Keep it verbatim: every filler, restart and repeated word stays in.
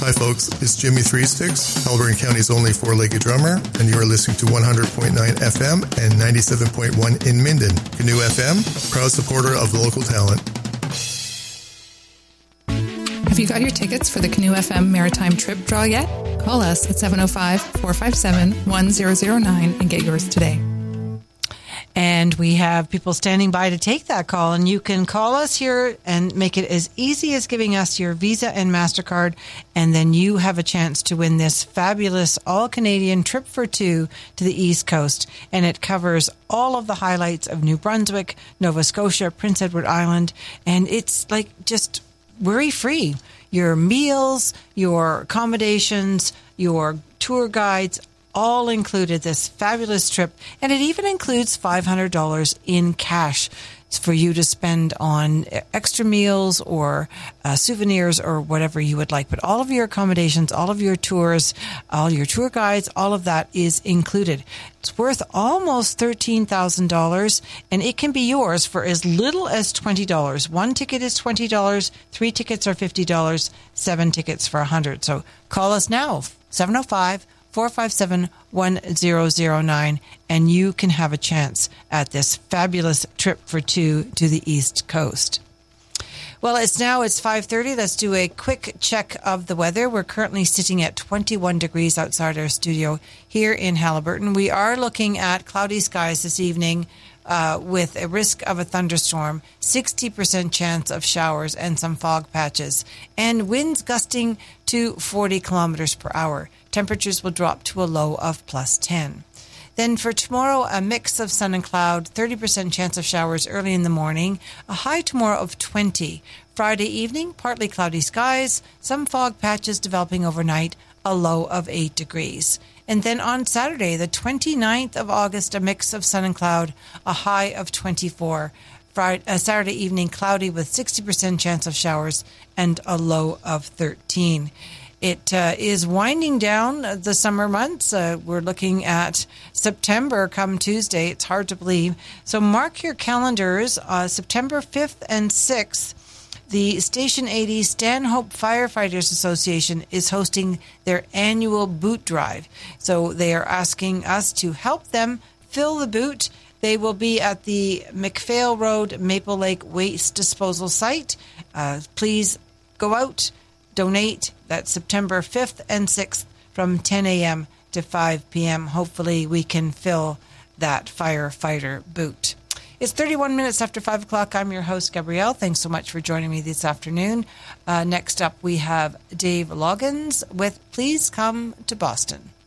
Hi folks, it's Jimmy Three Sticks, Haliburton County's only four-legged drummer, and you are listening to one hundred point nine F M and ninety-seven point one in Minden. Canoe F M, proud supporter of local talent. Have you got your tickets for the Canoe F M Maritime Trip Draw yet? Call us at seven oh five, four five seven, one zero zero nine and get yours today. And we have people standing by to take that call. And you can call us here and make it as easy as giving us your Visa and MasterCard. And then you have a chance to win this fabulous all-Canadian trip for two to the East Coast. And it covers all of the highlights of New Brunswick, Nova Scotia, Prince Edward Island. And it's like just worry-free. Your meals, your accommodations, your tour guides, all included this fabulous trip, and it even includes five hundred dollars in cash for you to spend on extra meals or uh, souvenirs or whatever you would like. But all of your accommodations, all of your tours, all your tour guides, all of that is included. It's worth almost thirteen thousand dollars, and it can be yours for as little as twenty dollars. One ticket is twenty dollars, three tickets are fifty dollars, seven tickets for one hundred dollars. So call us now, seven oh five, four five seven, one zero zero nine, and you can have a chance at this fabulous trip for two to the East Coast. Well, it's now, it's five thirty. Let's do a quick check of the weather. We're currently sitting at twenty-one degrees outside our studio here in Haliburton. We are looking at cloudy skies this evening uh, with a risk of a thunderstorm, sixty percent chance of showers and some fog patches, and winds gusting to forty kilometers per hour. Temperatures will drop to a low of plus ten. Then for tomorrow, a mix of sun and cloud, thirty percent chance of showers early in the morning, a high tomorrow of twenty. Friday evening, partly cloudy skies, some fog patches developing overnight, a low of eight degrees. And then on Saturday, the twenty-ninth of August, a mix of sun and cloud, a high of twenty-four. Friday, uh, Saturday evening, cloudy with sixty percent chance of showers and a low of thirteen. It uh, is winding down the summer months. Uh, we're looking at September come Tuesday. It's hard to believe. So mark your calendars. Uh, September fifth and sixth, the Station eighty Stanhope Firefighters Association is hosting their annual boot drive. So they are asking us to help them fill the boot. They will be at the McPhail Road Maple Lake Waste Disposal Site. Uh, please go out, donate. That's September fifth and sixth from ten a.m. to five p.m. Hopefully we can fill that firefighter boot. It's thirty-one minutes after five o'clock. I'm your host, Gabrielle. Thanks so much for joining me this afternoon. Uh, next up, we have Dave Loggins with Please Come to Boston.